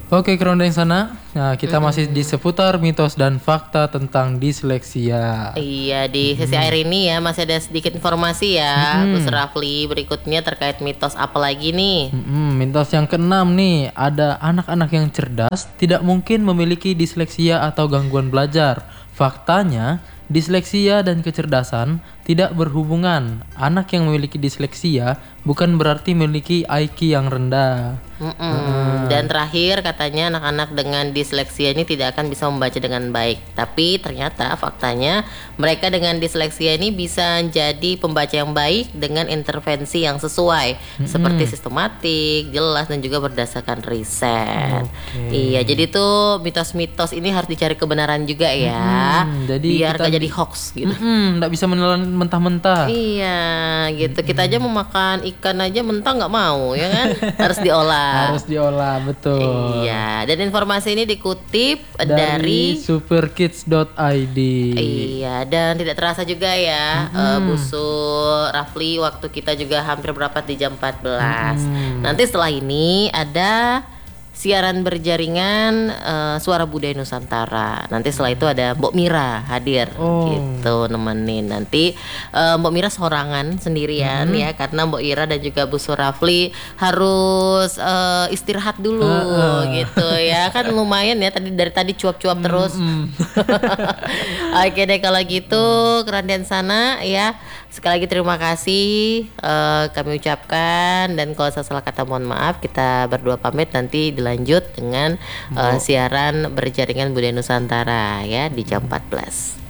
Oke, Keronda yang sana. Nah, kita masih di seputar mitos dan fakta tentang disleksia. Iya, di sesi akhir ini ya masih ada sedikit informasi ya, Bus Rafli. Berikutnya terkait mitos apa lagi nih? Mitos yang keenam nih, ada anak-anak yang cerdas tidak mungkin memiliki disleksia atau gangguan belajar. Faktanya, disleksia dan kecerdasan tidak berhubungan. Anak yang memiliki disleksia bukan berarti memiliki IQ yang rendah. Dan terakhir katanya anak-anak dengan disleksia ini tidak akan bisa membaca dengan baik. Tapi ternyata faktanya mereka dengan disleksia ini bisa jadi pembaca yang baik dengan intervensi yang sesuai, seperti sistematik, jelas dan juga berdasarkan riset. Iya, jadi tuh mitos-mitos ini harus dicari kebenaran juga ya, jadi biar kita gak jadi hoax gitu. Nggak bisa menelan mentah-mentah. Iya, gitu. Kita aja mau makan ikan aja mentah nggak mau, ya kan? Harus diolah. Harus diolah, betul. Iya, dan informasi ini dikutip Dari dari superkids.id. Iya, dan tidak terasa juga ya, Busur Rafli, waktu kita juga hampir berapat di jam 14. Nanti setelah ini ada siaran berjaringan Suara Budaya Nusantara. Nanti setelah itu ada Mbok Mira hadir gitu nemenin. Nanti Mbok Mira sorangan sendirian ya, karena Mbok Ira dan juga Bu Surafli harus istirahat dulu gitu ya. Kan lumayan ya dari tadi cuap-cuap terus. Oke deh kalau gitu, Kerandian sana ya. Sekali lagi terima kasih kami ucapkan, dan kalau saya salah kata mohon maaf. Kita berdua pamit, nanti dilanjut dengan siaran berjaringan Budaya Nusantara ya di jam 14.